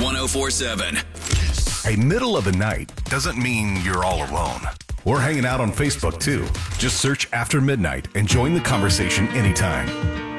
1047. Hey, middle of the night doesn't mean you're all alone. We're hanging out on Facebook too. Just search After Midnight and join the conversation anytime.